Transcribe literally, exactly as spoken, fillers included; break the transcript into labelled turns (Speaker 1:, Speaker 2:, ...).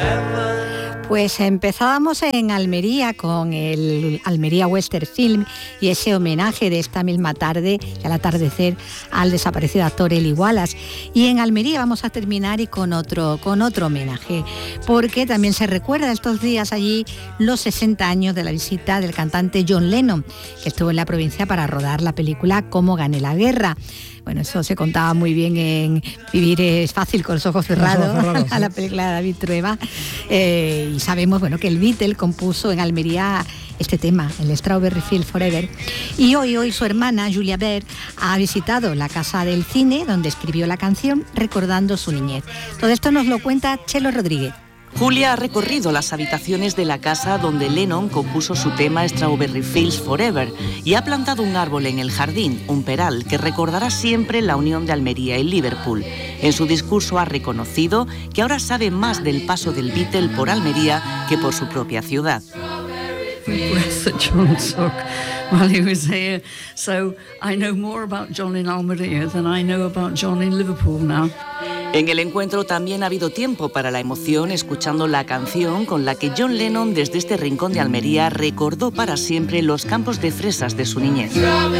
Speaker 1: Pues empezábamos en Almería con el Almería Western Film y ese homenaje de esta misma tarde y al atardecer al desaparecido actor Eli Wallace. Y en Almería vamos a terminar y con otro, con otro homenaje, porque también se recuerda estos días allí los sesenta años de la visita del cantante John Lennon, que estuvo en la provincia para rodar la película Cómo gané la guerra. Bueno, eso se contaba muy bien en Vivir es fácil con los ojos cerrados, los ojos cerrados, a la película de David Trueba. Eh, y sabemos, bueno, que el Beatle compuso en Almería este tema, el Strawberry Fields Forever. Y hoy, hoy su hermana, Julia Baird, ha visitado la Casa del Cine, donde escribió la canción recordando su niñez. Todo esto nos lo cuenta Chelo Rodríguez.
Speaker 2: Julia ha recorrido las habitaciones de la casa donde Lennon compuso su tema Strawberry Fields Forever y ha plantado un árbol en el jardín, un peral, que recordará siempre la unión de Almería y Liverpool. En su discurso ha reconocido que ahora sabe más del paso del Beatle por Almería que por su propia ciudad.
Speaker 3: Breath that John took while he was here. So I know more about John in Almería than I know about John in Liverpool now.
Speaker 2: En el encuentro también ha habido tiempo para la emoción escuchando la canción con la que John Lennon desde este rincón de Almería recordó para siempre los campos de fresas de su niñez.